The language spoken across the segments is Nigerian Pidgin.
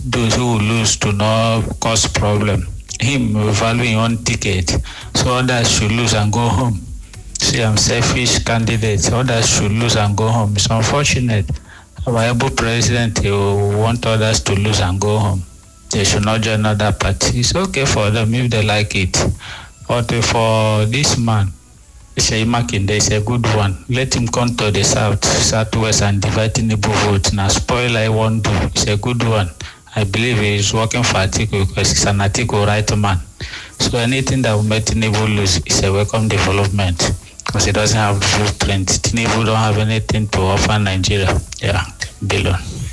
those who will lose to not cause problem. Him valuing on ticket, so others should lose and go home. See, I'm selfish candidate. Others should lose and go home. It's unfortunate. Our able president will want others to lose and go home. They should not join other parties. It's okay for them if they like it. But for this man, Sheyi Makinde is a good one. Let him come to the southwest and divide Tinubu vote. Now spoil I won't do. It's a good one. I believe he is working for Atiku because he's an Atiku right man. So anything that will make Tinubu lose is a welcome development because he doesn't have blueprint. Tinubu don't have anything to offer Nigeria. Yeah, below.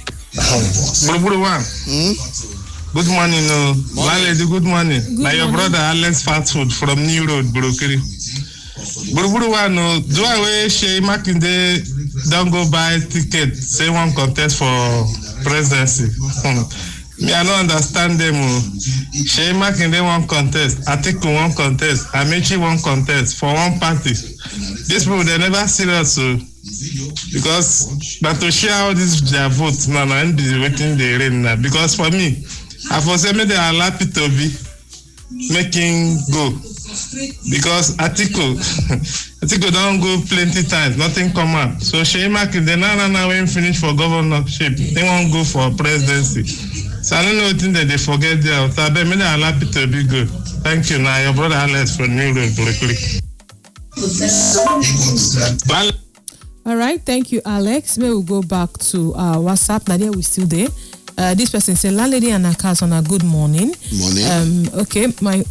Good morning, Lady, good morning. Now your brother Alex Fast Food from New Road, Burukiri. Do I wish Sheyi Makinde don't go buy ticket, say one contest for presidency? Me, I don't understand them. Sheyi Makinde one contest, Atiku one contest, Amaechi one contest for one party. These people, they never serious. Because, but to share all this their votes, now I'm waiting the rain now. Because for me, I foresee me they are happy to be making go. Because Atiku don't go plenty times, nothing come out. So Sheyi Makinde now when finish for governorship, they won't go for presidency. So I don't know what they forget there. So I bet me they are happy to be good. Thank you. Now your brother Alex from New Road, quickly. All right, thank you, Alex. Maybe we'll go back to WhatsApp. Nadia, we're still there. This person said, Landlady and Akas on a good morning. Morning. Okay,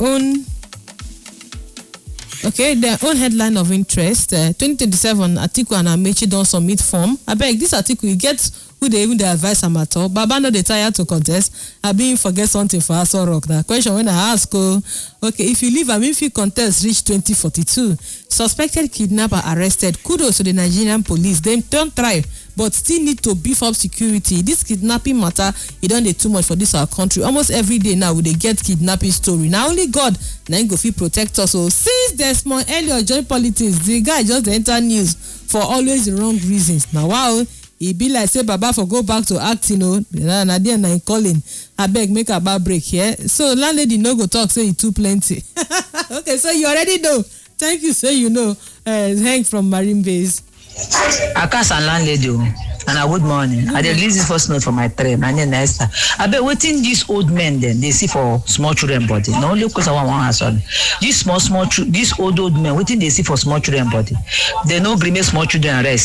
their own headline of interest, 2027, Atiku and Amaechi don't submit form. I beg, this Atiku, you get who they even advise him at all. Baba no they tired to contest. I been forget something for Aso Rock. That question when I ask, okay, if you leave, if you contest reach 2042, suspected kidnapper arrested. Kudos to the Nigerian police. They don't try, but still need to beef up security. This kidnapping matter, it don't too much for this our country. Almost every day now, they get kidnapping story. Now only God now go fit protect us. So since there's more earlier join politics, the guy just enter news for always the wrong reasons. Now wow. He be like say Baba for go back to acting, Nadia na calling. I beg make a bad break here. So landlady no go talk say he too plenty. Okay, so you already know. Thank you, so you know. Hank from Marine Base. Akas and landlady, and a good morning. I did release this first note from my train. My name is Esther. I bet waiting these old men then they see for small children body. No only because I want answer. These these old men waiting they see for small children body. They no green small children rest.